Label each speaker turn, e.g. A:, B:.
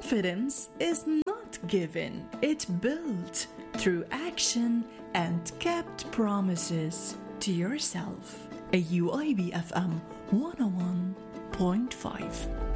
A: Confidence is not given, it's built through action and kept promises to yourself. A UIB FM 101.5.